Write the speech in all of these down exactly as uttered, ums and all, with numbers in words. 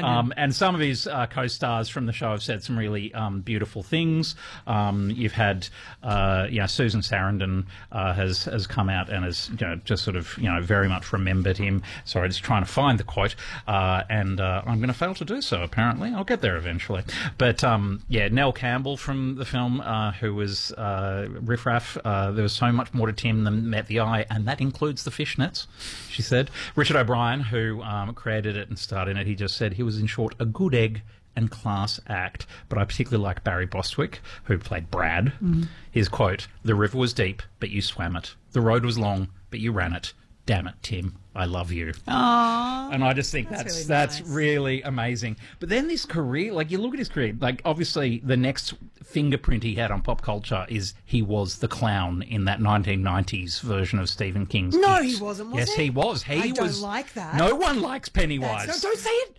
I did. Um, and some of his uh, co-stars from the show have said some really um, beautiful things. Um, you've had, uh, you know, Susan Sarandon uh, has has come out and has, you know, just sort of, you know, very much remembered him. Sorry, just trying to find the quote, uh, and uh, I'm going to fail to do so. Apparently, I'll get there eventually. But um, yeah, Nell Campbell from the film, uh, who was uh, Riff Raff. Uh, there was so much more to Tim than met the eye, and that includes the fishnets, she said. Richard O'Brien, who um, created it and starred in it, he just said he was, in short, a good egg and class act. But I particularly like Barry Bostwick, who played Brad. Mm. His quote, "The river was deep, but you swam it. The road was long, but you ran it. Damn it, Tim, I love you." Aww. And I just think That's that's really that's nice. really amazing. But then this career, like, you look at his career, like, obviously the next fingerprint he had on pop culture is he was the clown in that nineteen nineties version of Stephen King's No, It. he wasn't, was yes, he? he was. He I don't was, like that. No one likes Pennywise. That's- no, don't say it.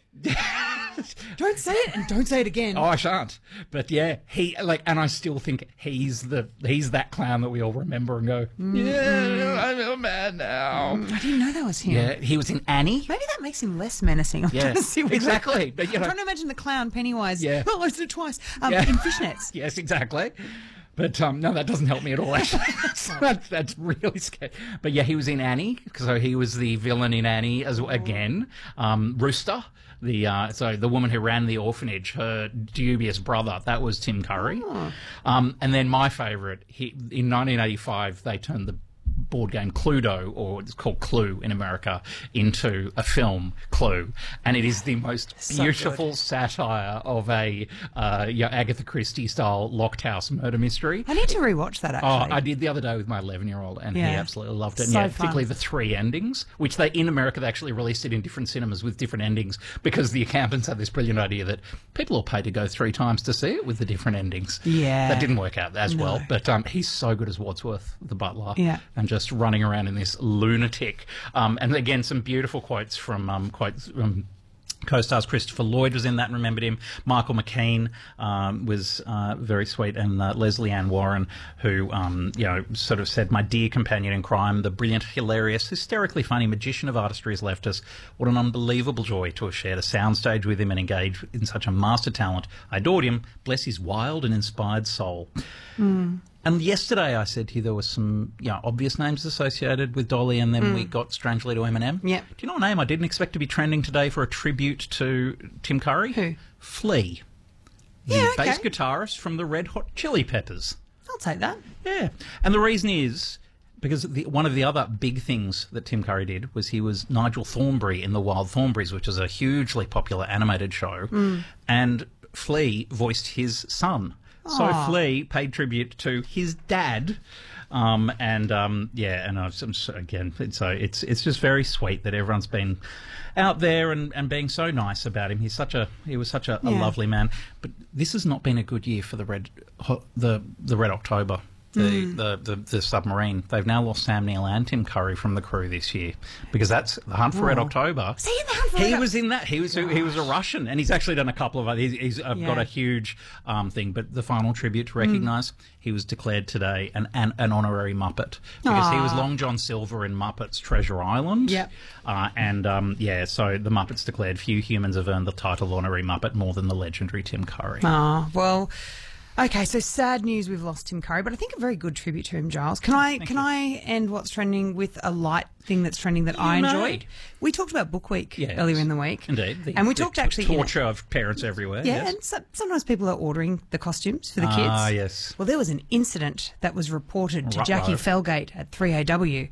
Don't say it, and don't say it again. Oh, I shan't. But yeah, he like, and I still think he's the he's that clown that we all remember and go, yeah, I feel mad now. I didn't know that was him. Yeah, he was in Annie. Maybe that makes him less menacing. I'm Yeah, trying to see whether- exactly. But, you I'm know- trying to imagine the clown Pennywise. Yeah. Oh, I said it twice. Um, Yeah. In fishnets. Yes, exactly. But um, no, that doesn't help me at all, actually. that, that's really scary. But yeah, he was in Annie, so he was the villain in Annie as again. Um, Rooster, the uh, so the woman who ran the orphanage, her dubious brother, that was Tim Curry. Oh. Um, and then my favourite, he, in nineteen eighty-five, they turned the board game Cluedo, or it's called Clue in America, into a film, Clue, and it is the most So beautiful good. satire of a uh, yeah, Agatha Christie style locked house murder mystery. I need to rewatch that, Oh, actually. I did the other day with my eleven-year-old, and he Yeah. absolutely loved it. And So yeah, fun. particularly the three endings, which they in America they actually released it in different cinemas with different endings because the accountants had this brilliant idea that people will pay to go three times to see it with the different endings. Yeah. that didn't work out as No. well. But um, he's so good as Wadsworth, the butler, Yeah. and just running around in this lunatic. Um, and again, some beautiful quotes from um, quotes. Um, Co-stars Christopher Lloyd was in that and remembered him. Michael McKean um, was uh, very sweet, and uh, Leslie Ann Warren, who um, you know sort of said, "My dear companion in crime, the brilliant, hilarious, hysterically funny magician of artistry has left us. What an unbelievable joy to have shared a soundstage with him and engaged in such a master talent. I adored him. Bless his wild and inspired soul." Mm. And yesterday I said to you there were some you know, obvious names associated with Dolly, and then we got strangely to Eminem. Yep. Do you know a name I didn't expect to be trending today for a tribute to Tim Curry? Who? Flea. The Yeah, okay. bass guitarist from the Red Hot Chili Peppers. I'll take that. Yeah. And the reason is because the, one of the other big things that Tim Curry did was he was Nigel Thornberry in The Wild Thornberrys, which is a hugely popular animated show. Mm. And Flea voiced his son. So Aw. Flea paid tribute to his dad, um, and um, yeah, and I've, I'm so- again, it's, so it's it's just very sweet that everyone's been out there and, and being so nice about him. He's such a he was such a, a Yeah. lovely man. But this has not been a good year for the Red Ho- the the Red October. The, Mm. the, the, the submarine. They've now lost Sam Neill and Tim Curry from the crew this year because that's the Hunt for Red Oh. October. Was he in the Hunt for He Red was in that. He was a, he was a Russian, and he's actually done a couple of other. He's, he's uh, got Yeah. a huge um, thing. But the final tribute to recognise, he was declared today an an, an honorary Muppet because he was Aw. Long John Silver in Muppets Treasure Island. Yep. Uh, and um, yeah, so the Muppets declared few humans have earned the title honorary Muppet more than the legendary Tim Curry. Oh, well, okay, so sad news, we've lost Tim Curry, but I think a very good tribute to him, Giles. Can I Thank can you. I end what's trending with a light thing that's trending that You I may. enjoyed? We talked about Book Week Yes. earlier in the week. Indeed. The, And we the talked t- actually... in it- torture of parents everywhere. Yeah, yes. and so, sometimes people are ordering the costumes for the kids. Ah, yes. Well, there was an incident that was reported to Ruh-roh. Jackie Felgate at three A W.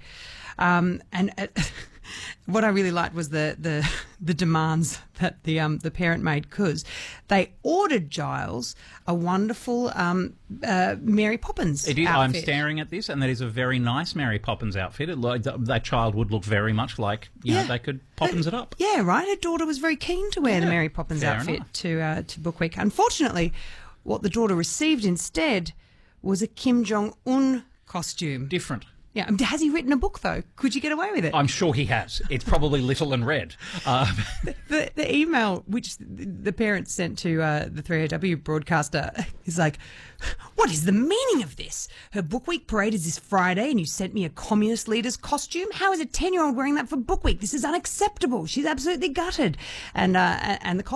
Um, and uh, what I really liked was the, the, the demands that the um, the parent made, because they ordered Giles a wonderful um, uh, Mary Poppins It is, I'm outfit. staring at this, and that is a very nice Mary Poppins outfit. It, lo- that child would look very much like, you know, Yeah. they could Poppins it up. Yeah, right. Her daughter was very keen to wear the Yeah, Mary Poppins fair outfit enough. to uh, to Book Week. Unfortunately, what the daughter received instead was a Kim Jong Un costume. Different. Yeah, um, has he written a book though? Could you get away with it? I'm sure he has. It's probably little and red. Uh, the, the email which the parents sent to uh, the three A W broadcaster is like, what is the meaning of this? Her Book Week parade is this Friday and you sent me a communist leader's costume? How is a ten-year-old wearing that for Book Week? This is unacceptable. She's absolutely gutted. And, uh, and the